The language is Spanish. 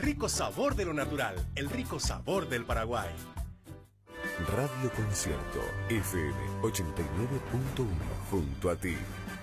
rico sabor de lo natural, el rico sabor del Paraguay. Radio Concierto FM 89.1, junto a ti.